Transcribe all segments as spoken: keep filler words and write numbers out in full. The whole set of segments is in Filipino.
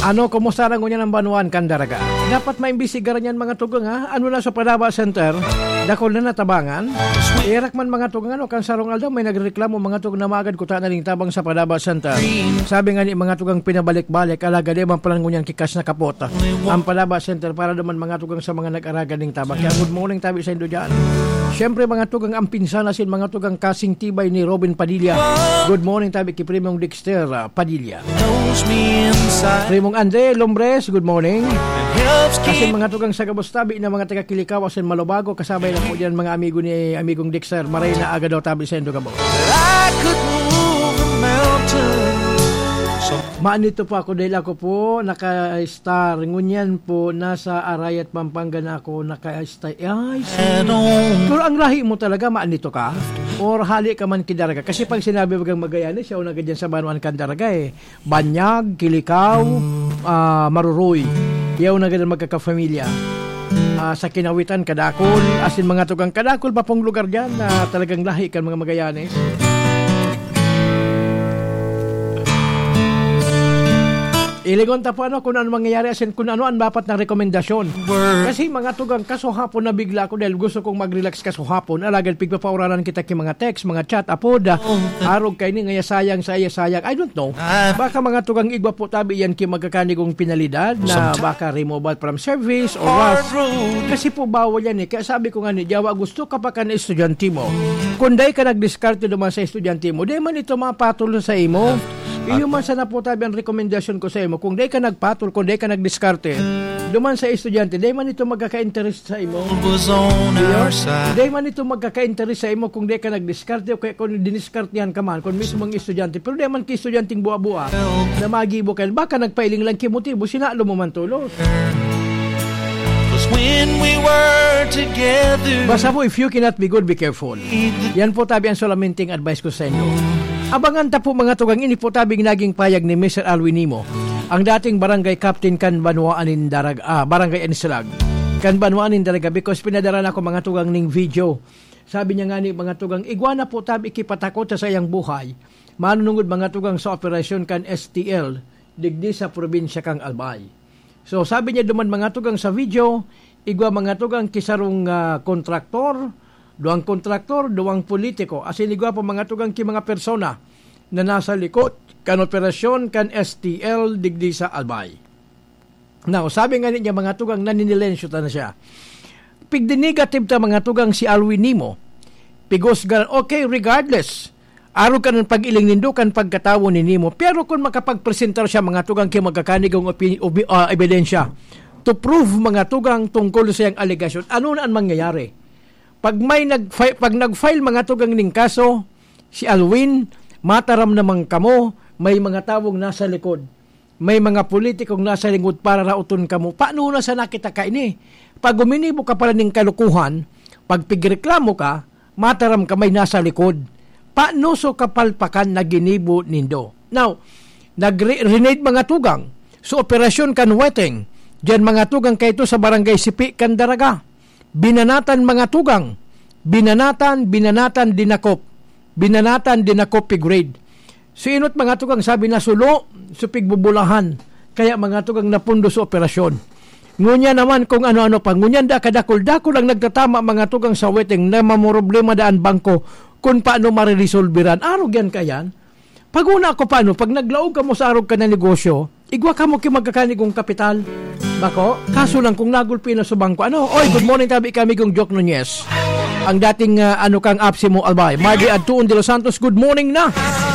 Ano, kumusta na ngunyan ang Banuan Kandaraga? Dapat maimbisigaran yan mga tugang ha. Ano na sa Padaba Center? Dakol na natabangan. Irak man mga tugang ano, kan sarong aldaw may nagreklamo mga tugang na maagad kuta na ring tabang sa Padaba Center. Sabi nga ni mga tugang pinabalik-balik, alaga di man palang ngunyan kikas na kapota. Ang Padaba Center para naman mga tugang sa mga nag-araga ning tabang. Kaya good morning tabi sa Indo dyan. Siyempre mga tugang ang pinsana sin mga tugang kasing tibay ni Robin Padilla. Good morning tabi kay Primong Dexter uh, Padilla. Primong Andre Lombres, good morning. Kasi mga tugang sa Gabustabi na mga taga-Kilikaw asin Malubago, kasabay na po dyan mga amigo ni amigong Dexter. Maray na aga daw tabi sa Indo Gabo. Maanito po ako dahil ako po naka-star. Ngunyan po nasa Arayat, Pampanga na ako naka-star. Ay, pero ang lahi mo talaga maanito ka? Or hali ka man Kidaraga? Kasi pag sinabi bagang Magallanes, siya una ganyan sa Banuan Kandaraga eh. Banyag, Kilikaw, uh, Maruroy. Yaw na ganyan magkakafamilya. Uh, sa Kinawitan, Kadakol. Asin mga tugang Kadakol, pa pong lugar dyan na uh, talagang lahi kan mga Magallanes. Iligon ta po ano kung ano mangyayari asin kung ano ang dapat na rekomendasyon. Kasi mga tugang kaso hapon na bigla ko dahil gusto kong mag-relax kaso hapon. Alagad pigpapauranan kita ki mga text, mga chat, apoda. Arog kay ni ngaya sayang sa iya sayang. I don't know. Baka mga tugang igwa po tabi yan ki magkakanigong pinalidad na baka removal from service or rush. Kasi po bawal yan eh. Kaya sabi ko nga ni Jawa, gusto ka pa ka na estudyante mo. Kung day ka nag-discarte naman sa estudyante mo, day man ito mapatuloy sa imo. Iyo man sana po tabi ang rekomendasyon ko sa imo. Kung day ka nagpatol, kung day ka nagdiskarte, duman sa estudyante, day man ito magkaka-interest sa imo. Day man ito magkaka-interest sa imo kung day ka nagdiskarte o kung diniskartehan ka man, kung mismo ang estudyante. Pero day man ki estudyanteng buwa-buwa na magibo ka, baka nagpailing lang ki motibo, sinalo mo man tulos. When we were together. Basta po, if you cannot be good, be careful. Yan po tabi ang solamenting advice ko sa inyo. Abangan ta po mga tugang ini po tabing naging payag ni Mister Alwinimo, ang dating barangay captain kan Banuanin Daraga, ah, barangay Enisalag, kan Banuanin Daraga, because pinadala na ko mga tugang ning video. Sabi niya nga ni mga tugang, igwana po tabi ikipatakot sa sayang buhay, manunungod mga tugang sa operasyon kan S T L, digdi sa probinsya kang Albay. So sabi niya duman mga tugang sa video, igwa mga tugang kisarong uh, kontraktor, duwang kontraktor, duwang politiko, asin igwa po mga tugang ki mga persona na nasa likod kan operasyon kan S T L digdi sa Albay. Now, sabi nga niya mga tugang naninilensyo ta na siya. Pigdi negative ta mga tugang si Alwinimo. Pigos gan okay regardless. Aro ka ng pag-iling nindo kan pagkatawo ni Nimo. Pero kung makapagpresentar siya mga tugang ki magkakanigong opi- obi- uh, ebidensya to prove mga tugang tungkol sa iyang alegasyon, ano na ang mangyayari? Pag may nag pag nag-file mga tugang ning kaso, si Alwin, mataram namang kamo, may mga tawong nasa likod. May mga politikong nasa lingkod para rauton kamo. Paano na sa nakita ka ini? Pag uminibo ka pala ning kalukuhan, pag pigreklamo ka, mataram ka may nasa likod. Paano so kapalpakan na ginibo nindo? Now, nag-renade mga tugang. So, operasyon kan weteng. Diyan mga tugang kayo sa barangay Sipi, Kandaraga. Binanatan mga tugang. Binanatan, binanatan, dinakop. Binanatan, dinakop, pig-grade. So, inot mga tugang sabi na sulo, so pigbubulahan. Kaya mga tugang napundo sa operasyon. Ngunya naman kung ano-ano pa. Ngunya da kadakol-dakol lang nagtatama mga tugang sa weteng na mamoroblema daan bangko kung paano mariresolveran. Arog yan kayan. Pag una ako paano, pag naglaog ka mo sa arog ka na negosyo, igwa ka mo kimagkakanigong kapital. Bako? Kaso lang kung nagulpi na sa bangko. Ano? Oy, good morning tabi kami kong Joke Nunez. Ang dating uh, ano kang apsi mo Albay. Margie Adtuon de Los Santos, good morning na.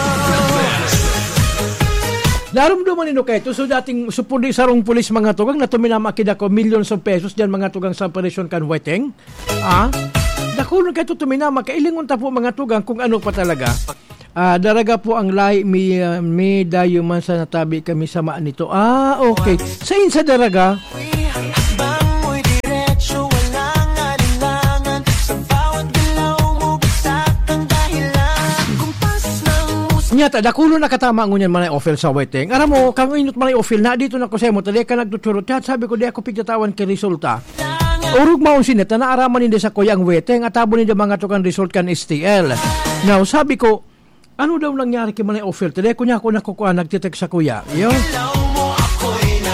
Naramdaman nino kayo, so dating supuli sarong pulis mga tugang na tuminamakid ako millions of pesos dyan mga tugang sa operasyon kan weteng. Ah? Dako na kayo tuminama, kailingon ta po mga tugang kung ano pa talaga. Ah, daraga po ang lahi, may, uh, may dayo man sa natabi kami samaan nito. Ah, okay. Sa insa daraga? Nyata, dakulo nakatama ngunyan manay offer sa weteng. Aram mo, kang inot manay offer na dito na ko sa mo, tali ka nagtuturot. Sabi ko, di ako pigtatawan ki resulta. Urug maun sinita na araman hindi sa kuyang weteng at abo nila mga tukang result kan S T L. Now, sabi ko, ano daw nangyari kay manay offer? Tali ko niya ako nakukuha, nagtitek sa kuya. Yun.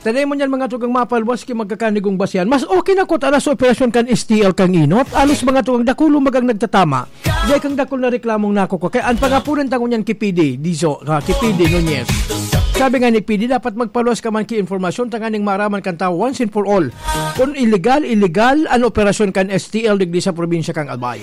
Tanay mo niyan mga tugang mapalwas ki magkakanigong basyan. Mas okay na ko tala sa operasyon kan S T L kang inot. Alos mga tugang dakulo magang nagtatama. Dahil kang dakul na reklamong nako ko. Kaya ang pangapunan tangon yan ki P D. Dizo, ha, ki P D Nunez. Sabi nga ni P D, dapat magpaluwas ka man ki informasyon tanganing maraman kan tao once and for all. Kung illegal, illegal ang operasyon kan S T L digdi sa probinsya kang Albay.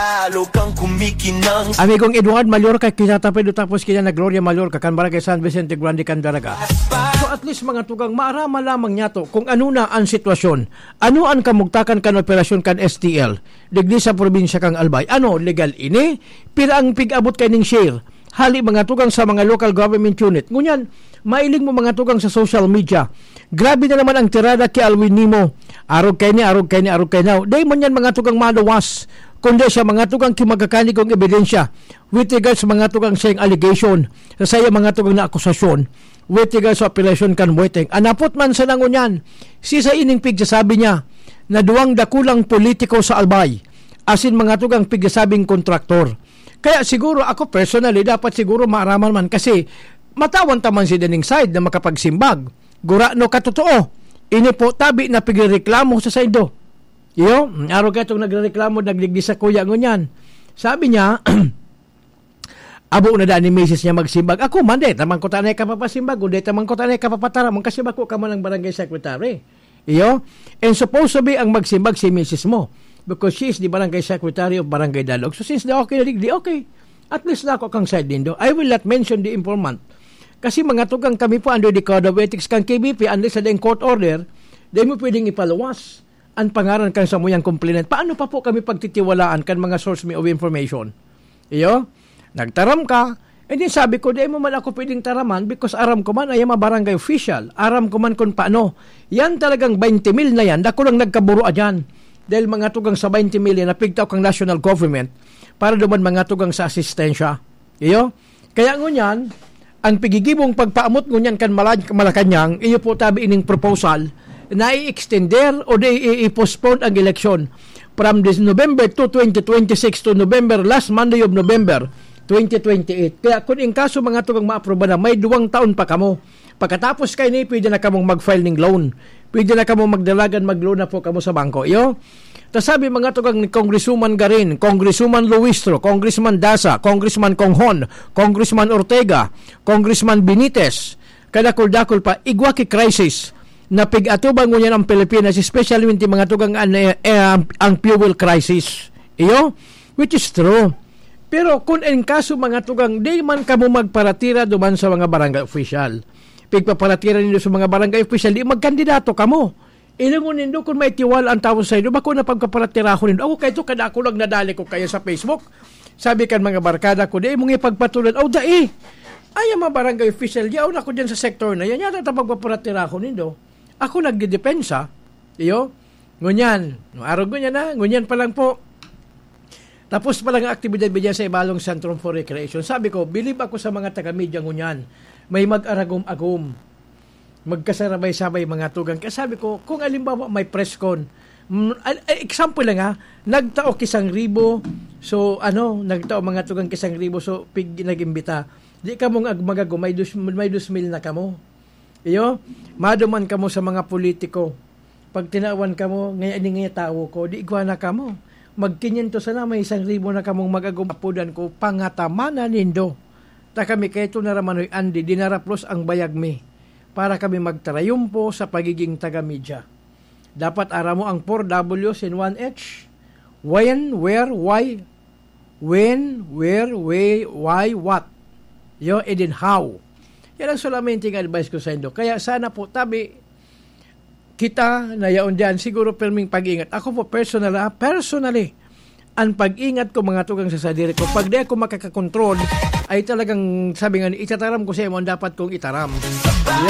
Amigong Eduard Mallorca, kinatapay do tapos kina na Gloria Mallorca, kan Barangay San Vicente Grande, Candaraga. So at least mga tugang, maarama lamang niya to kung ano na ang sitwasyon. Ano ang kamugtakan kan operasyon kan S T L digdi sa probinsya kang Albay. Ano, legal ini? Pira ang pig-abot kay ning share. Hali mga tugang sa mga local government unit. Ngunyan, mailing mo mga tugang sa social media. Grabe na naman ang tirada kay Alwin Nimo. Arog kay ni, arog kay ni, arog kay na. Day mo yan mga tugang malawas. Kundi siya mga tugang kimagkakanig kong ebidensya. With regards sa mga tugang siyang allegation. Sa saya mga tugang na akusasyon. With regards sa operation kan Mueteng. Anapot man sa nangunyan. Si sa ining pigsasabi niya na duwang dakulang politiko sa Albay. Asin mga tugang pigsasabing kontraktor. Kaya siguro ako personally dapat siguro maaraman man kasi matawan taman si Dening side na makapagsimbag. Gura no katotoo. Ini po tabi na pigreklamo sa saido. Iyo, araw ka itong nagreklamo nagligdi sa kuya ngunyan. Sabi niya, abo na daan ni misis niya magsimbag. Ako man de, tamang ko tanay ka papasimbag. O de, tamang ko tanay ka papatara. Kasi bako ka man ng barangay secretary. Iyo, and supposed to be ang magsimbag si misis mo. Because she is the barangay secretary of Barangay Dalog. So since the okay na digdi, okay. At least na ako kang side din do. I will not mention the informant. Kasi mga tugang kami po under the Code of Ethics kang K B P, unless sa court order, di mo pwedeng ipaluwas ang pangaran kan sa muyang complainant. Paano pa po kami pagtitiwalaan kan mga source me of information? Iyo, nagtaram ka, and then sabi ko, di mo man ako pwedeng taraman because aram ko man ay mga barangay official. Aram ko man kung paano. Yan talagang twenty mil na yan, dako lang nagkaburo dyan. Dahil mga tugang sa twenty million na pigtaw kang national government para duman mga tugang sa asistensya. Iyo? Kaya ngunyan, ang pigigibong pagpaamot ngunyan kan Malacanang, iyo po tabi ining proposal na i-extender o di i-postpone ang eleksyon from this November two, twenty twenty-six to November, last Monday of November twenty twenty-eight. Kaya kung in kaso mga tugang maaproba na, may duwang taon pa kamo. Pagkatapos kayo ni, pwede na kamong mag-file ng loan. Pwede na kamong magdalagan, mag-loan na po kamo sa bangko. Iyo? Tapos sabi mga tugang ni Congresswoman Garin, Congresswoman Luistro, Congressman Daza, Congressman Conghon, Congressman Ortega, Congressman Benitez, kadakol-dakol pa, igwaki crisis na pig-atubang ngunyan ang Pilipinas, especially yung mga tugang uh, uh, ang fuel crisis. Iyo? Which is true. Pero kung in kaso mga tugang, di man kamo magparatira duman sa mga barangay official. Pigpaparatira nindo sa mga barangay official, di magkandidato kamo. Ilangon nindo kung may tiwala ang tao sa inyo, bako na pagpaparatira ko nindo. Ako kayo ito, kada ako lang nadali ko kayo sa Facebook. Sabi kan mga barkada ko, di mong ipagpatulan, oh dai, ay mga barangay official, yaw na ko dyan sa sektor na yan, yata ito pagpaparatira ko nindo. Ako nagdidepensa, iyo, ngunyan, araw ngunyan na, ngunyan pa lang po. Tapos pa lang ang aktibidad biya sa Ibalong Centrum for Recreation. Sabi ko, bilib ako sa mga taga-media ngunyan. May mag-aragom-agom. Magkasarabay-sabay mga tugang. Kaya sabi ko, kung alimbawa may press con, example lang ha, nagtao kisang ribo, so ano, nagtao mga tugang kisang ribo, so pig nag-imbita. Di ka mong magagom, may, dus, may dusmil na kamo. Iyo, maduman kamo sa mga politiko. Pag tinawan kamo, ngayon nga tao ko, di igwa na kamo. Magkinyan to sana, may isang ribo na kamong magagumapudan ko, pangatamana nindo. Ta kami kayo naramanoy Andy, dinaraplos ang bayag mi, para kami magtarayumpo sa pagiging taga-media. Dapat ara mo ang four W's in one H. When, where, why, when, where, why, why, what. Yo, and then how. Yan ang solamente yung advice ko sa inyo. Kaya sana po, tabi, kita na yaon dyan, siguro perming pag-ingat. Ako po personal, ah, personally, ang pag-ingat ko mga tugang sa sadiri ko, pag di ako makakakontrol, ay talagang sabi nga, itataram ko sa iyo, dapat kong itaram.